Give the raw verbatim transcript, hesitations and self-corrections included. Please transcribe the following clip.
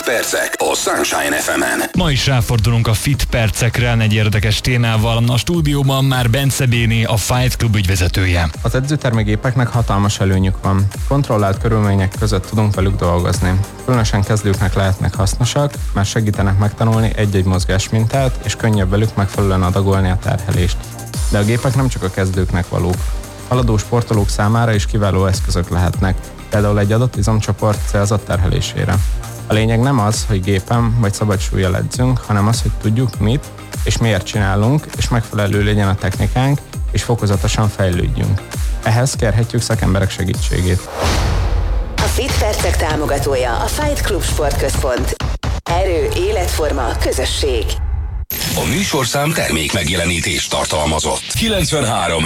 percek a Sunshine ef emen. Ma is ráfordulunk a Fit percekre, egy érdekes témával. A stúdióban már Bence Béni, a Fight Club ügyvezetője. Az edzőtermi gépeknek hatalmas előnyük van. Kontrollált körülmények között tudunk velük dolgozni. Különösen kezdőknek lehetnek hasznosak, mert segítenek megtanulni egy-egy mozgásmintát, és könnyebb velük megfelelően adagolni a terhelést. De a gépek nem csak a kezdőknek valók. Haladó sportolók számára is kiváló eszközök lehetnek, például egy adott izomcsoport célzott terhelésére. A lényeg nem az, hogy gépen vagy szabad súllyal edzünk, hanem az, hogy tudjuk mit és miért csinálunk, és megfelelő legyen a technikánk, és fokozatosan fejlődjünk. Ehhez kérhetjük szakemberek segítségét. A Fit percek támogatója a Fight Club Sportközpont. Erő, életforma, közösség. A műsorszám termék megjelenítést tartalmazott. kilencvenhárom